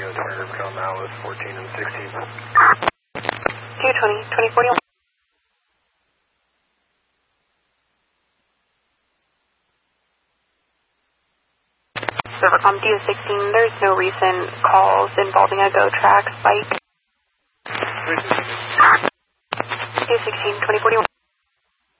Turner, Patrol now with 14 and 16. 220, 2041. Silvercom DO16, there's no recent calls involving a GO track spike. DO16, 2041.